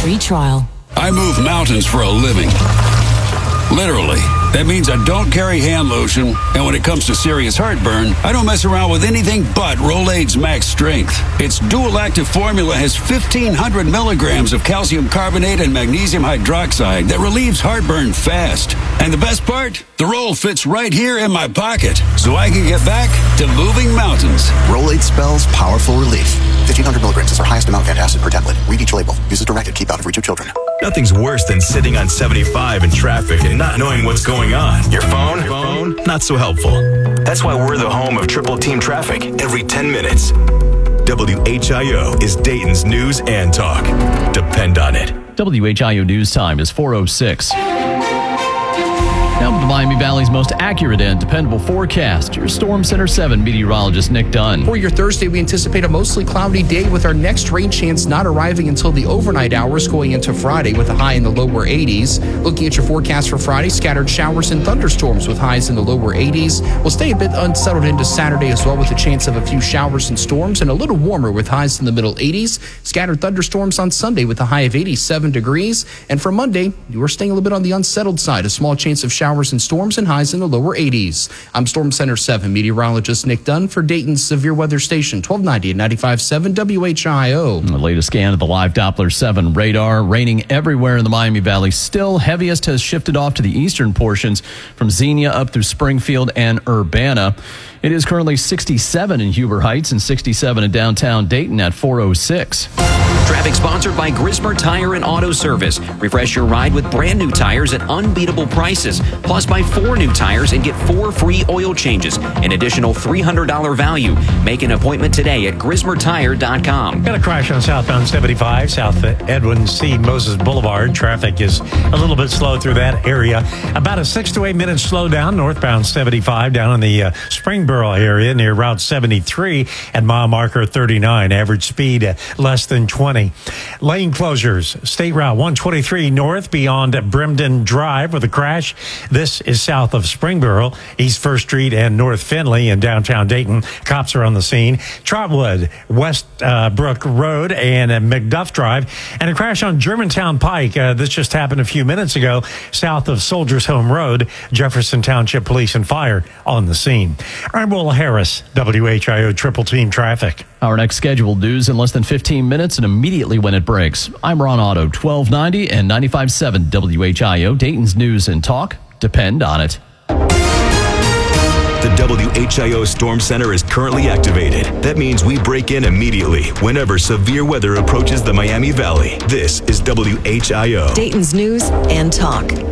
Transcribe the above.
free trial. I move mountains for a living. Literally. That means I don't carry hand lotion, and when it comes to serious heartburn, I don't mess around with anything but Rolaids Max Strength. Its dual-active formula has 1,500 milligrams of calcium carbonate and magnesium hydroxide that relieves heartburn fast. And the best part? The roll fits right here in my pocket, so I can get back to moving mountains. Rolaids spells powerful relief. 1,500 milligrams is our highest amount of antacid per tablet. Read each label. Use as directed. Keep out of reach of children. Nothing's worse than sitting on 75 in traffic and not knowing what's going on. Your phone, not so helpful. That's why we're the home of Triple Team Traffic every 10 minutes. WHIO is Dayton's news and talk. Depend on it. WHIO news time is 4:06. Now with the Miami Valley's most accurate and dependable forecast, your Storm Center 7 meteorologist Nick Dunn. For your Thursday, we anticipate a mostly cloudy day with our next rain chance not arriving until the overnight hours going into Friday with a high in the lower 80s. Looking at your forecast for Friday, scattered showers and thunderstorms with highs in the lower 80s. We'll stay a bit unsettled into Saturday as well with a chance of a few showers and storms and a little warmer with highs in the middle 80s. Scattered thunderstorms on Sunday with a high of 87 degrees. And for Monday, we're staying a little bit on the unsettled side. A small chance of showers and storms and highs in the lower 80s. I'm Storm Center 7 meteorologist Nick Dunn for Dayton's Severe Weather Station, 1290 and 95.7 WHIO. The latest scan of the live Doppler 7 radar. Raining everywhere in the Miami Valley. Still, heaviest has shifted off to the eastern portions from Xenia up through Springfield and Urbana. It is currently 67 in Huber Heights and 67 in downtown Dayton at 4:06. Traffic sponsored by Grismer Tire and Auto Service. Refresh your ride with brand new tires at unbeatable prices. Plus, buy 4 new tires and get 4 free oil changes. An additional $300 value. Make an appointment today at GrismerTire.com. Got a crash on southbound 75, south of Edwin C. Moses Boulevard. Traffic is a little bit slow through that area. About a 6 to 8 minute slowdown northbound 75 down in the Springboro area near Route 73 at mile marker 39. Average speed less than 20. Lane closures. State Route 123 north beyond Brimden Drive with a crash. This is south of Springboro, East 1st Street and North Finley in downtown Dayton. Cops are on the scene. Trotwood, Westbrook Road and McDuff Drive. And a crash on Germantown Pike. This just happened a few minutes ago south of Soldiers Home Road. Jefferson Township Police and Fire on the scene. I'm Will Harris, WHIO Triple Team Traffic. Our next scheduled news in less than 15 minutes and immediately when it breaks. I'm Ron Otto, 1290 and 95.7 WHIO, Dayton's news and talk. Depend on it. The WHIO Storm Center is currently activated. That means we break in immediately whenever severe weather approaches the Miami Valley. This is WHIO. Dayton's news and talk.